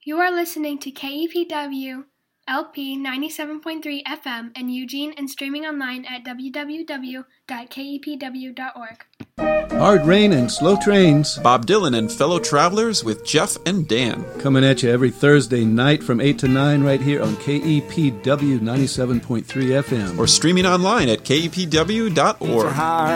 You are listening to KEPW LP 97.3 FM in Eugene and streaming online at www.kepw.org. Hard rain and slow trains. Bob Dylan and fellow travelers with Jeff and Dan. Coming at you every Thursday night from 8 to 9 right here on KEPW 97.3 FM. Or streaming online at kepw.org.